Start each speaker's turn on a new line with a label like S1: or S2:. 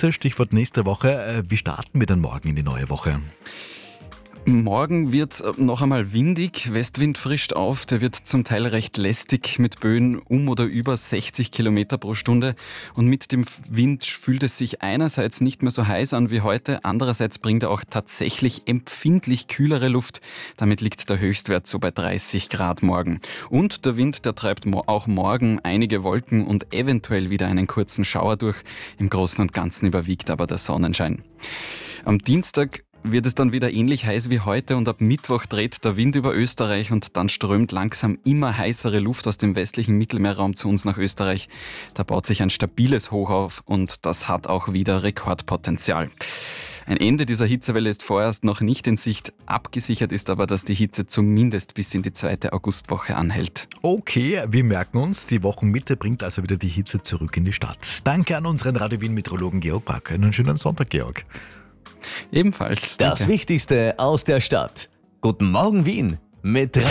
S1: Hitze, Stichwort nächste Woche. Wie starten wir denn morgen in die neue Woche?
S2: Morgen wird es noch einmal windig, Westwind frischt auf, der wird zum Teil recht lästig mit Böen um oder über 60 Kilometer pro Stunde. Und mit dem Wind fühlt es sich einerseits nicht mehr so heiß an wie heute, andererseits bringt er auch tatsächlich empfindlich kühlere Luft. Damit liegt der Höchstwert so bei 30 Grad morgen. Und der Wind, der treibt auch morgen einige Wolken und eventuell wieder einen kurzen Schauer durch. Im Großen und Ganzen überwiegt aber der Sonnenschein. Am Dienstag wird es dann wieder ähnlich heiß wie heute und ab Mittwoch dreht der Wind über Österreich und dann strömt langsam immer heißere Luft aus dem westlichen Mittelmeerraum zu uns nach Österreich. Da baut sich ein stabiles Hoch auf und das hat auch wieder Rekordpotenzial. Ein Ende dieser Hitzewelle ist vorerst noch nicht in Sicht. Abgesichert ist aber, dass die Hitze zumindest bis in die 2. Augustwoche anhält.
S1: Okay, wir merken uns, die Wochenmitte bringt also wieder die Hitze zurück in die Stadt. Danke an unseren Radio Wien-Meteorologen Georg Back. Einen schönen Sonntag, Georg.
S2: Ebenfalls.
S3: Das
S2: Danke.
S3: Wichtigste aus der Stadt. Guten Morgen Wien mit